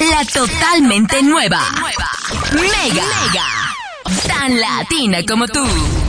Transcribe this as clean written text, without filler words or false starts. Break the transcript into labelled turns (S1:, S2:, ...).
S1: La totalmente nueva. Mega. Tan latina como tú.